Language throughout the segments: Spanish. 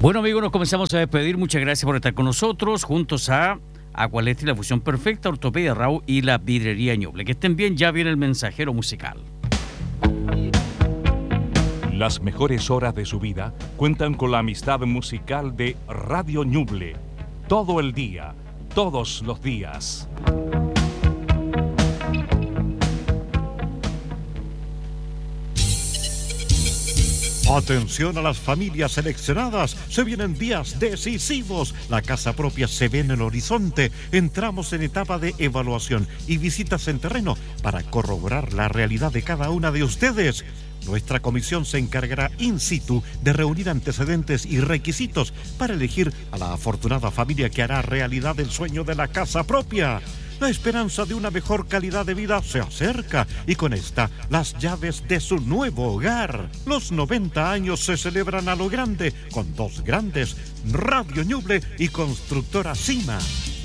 Bueno, amigos, nos comenzamos a despedir. Muchas gracias por estar con nosotros, juntos a Aqualetri, la fusión perfecta, Ortopedia Rau y la Vidrería Ñuble. Que estén bien, ya viene el mensajero musical. Las mejores horas de su vida cuentan con la amistad musical de Radio Ñuble. Todo el día, todos los días. Atención a las familias seleccionadas, se vienen días decisivos. La casa propia se ve en el horizonte. Entramos en etapa de evaluación y visitas en terreno para corroborar la realidad de cada una de ustedes. Nuestra comisión se encargará in situ de reunir antecedentes y requisitos para elegir a la afortunada familia que hará realidad el sueño de la casa propia. La esperanza de una mejor calidad de vida se acerca y con esta, las llaves de su nuevo hogar. Los 90 años se celebran a lo grande con dos grandes, Radio Ñuble y Constructora Cima.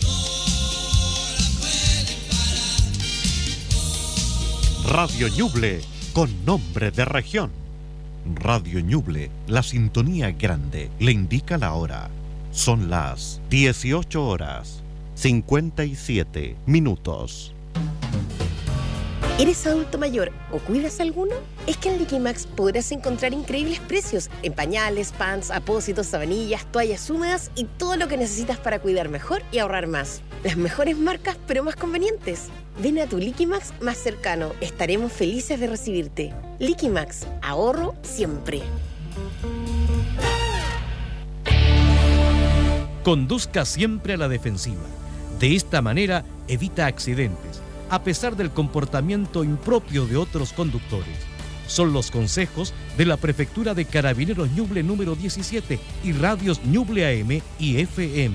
Radio Ñuble, con nombre de región. Radio Ñuble, la sintonía grande, le indica la hora. Son las 18 horas. 57 minutos. ¿Eres adulto mayor o cuidas alguno? Es que en Liquimax podrás encontrar increíbles precios en pañales, pants, apósitos, sabanillas, toallas húmedas y todo lo que necesitas para cuidar mejor y ahorrar más. Las mejores marcas, pero más convenientes. Ven a tu Liquimax más cercano. Estaremos felices de recibirte. Liquimax, ahorro siempre. Conduzca siempre a la defensiva. De esta manera, evita accidentes, a pesar del comportamiento impropio de otros conductores. Son los consejos de la Prefectura de Carabineros Ñuble número 17 y radios Ñuble AM y FM.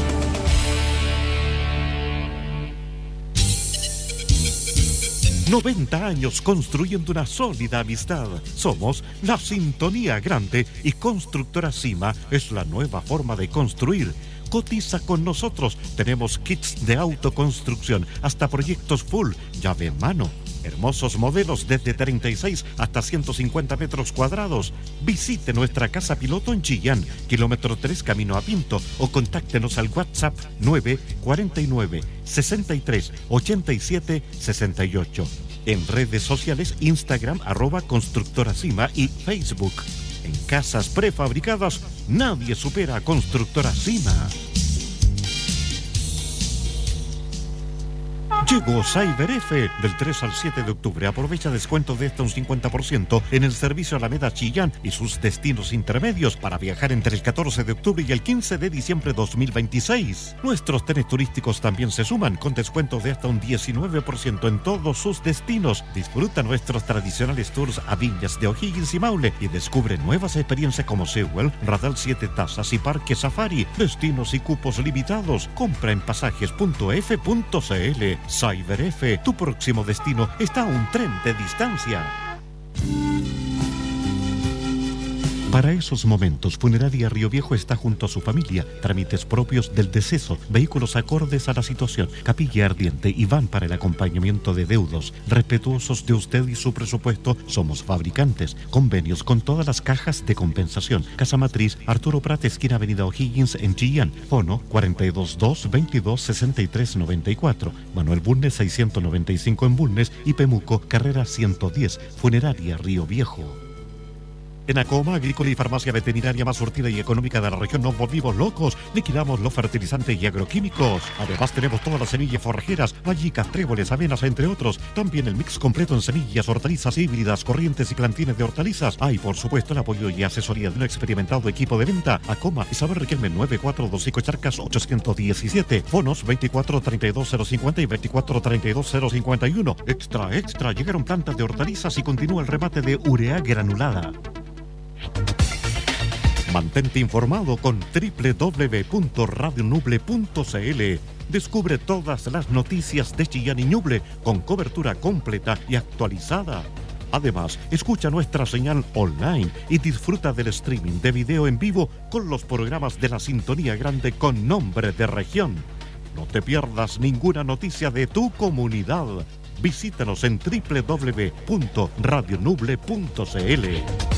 ¡90 años construyendo una sólida amistad! Somos la Sintonía Grande y Constructora Cima es la nueva forma de construir. Cotiza con nosotros. Tenemos kits de autoconstrucción hasta proyectos full, llave en mano. Hermosos modelos desde 36 hasta 150 metros cuadrados. Visite nuestra casa piloto en Chillán, kilómetro 3 camino a Pinto, o contáctenos al WhatsApp 949 63 87 68. En redes sociales Instagram @constructoracima y Facebook. En casas prefabricadas, nadie supera a Constructora Cima. Llegó Cyber F. Del 3 al 7 de octubre. Aprovecha descuentos de hasta un 50% en el servicio Alameda Chillán y sus destinos intermedios para viajar entre el 14 de octubre y el 15 de diciembre 2026. Nuestros trenes turísticos también se suman con descuentos de hasta un 19% en todos sus destinos. Disfruta nuestros tradicionales tours a Viñas de O'Higgins y Maule y descubre nuevas experiencias como Sewell, Radal 7 Tazas y Parque Safari. Destinos y cupos limitados. Compra en pasajes.f.cl. Cyber F, tu próximo destino está a un tren de distancia. Para esos momentos, Funeraria Río Viejo está junto a su familia. Trámites propios del deceso, vehículos acordes a la situación, capilla ardiente y van para el acompañamiento de deudos. Respetuosos de usted y su presupuesto, somos fabricantes. Convenios con todas las cajas de compensación. Casa Matriz, Arturo Prat, esquina Avenida O'Higgins en Chillán. Fono 422-22-6394. Manuel Bulnes 695 en Bulnes y Pemuco, carrera 110. Funeraria Río Viejo. En Acoma, agrícola y farmacia veterinaria más surtida y económica de la región, nos volvimos locos. Liquidamos los fertilizantes y agroquímicos. Además, tenemos todas las semillas forrajeras, vallicas, tréboles, avenas, entre otros. También el mix completo en semillas, hortalizas híbridas, corrientes y plantines de hortalizas. Y por supuesto, el apoyo y asesoría de un experimentado equipo de venta. Acoma, Isabel Riquelme 942 Charcas 817. Fonos 2432-050 y 2432-051. Extra, llegaron plantas de hortalizas y continúa el remate de urea granulada. Mantente informado con www.radionuble.cl. Descubre todas las noticias de Chillán y Ñuble con cobertura completa y actualizada. Además, escucha nuestra señal online y disfruta del streaming de video en vivo con los programas de la Sintonía Grande con nombre de región. No te pierdas ninguna noticia de tu comunidad. Visítanos en www.radionuble.cl.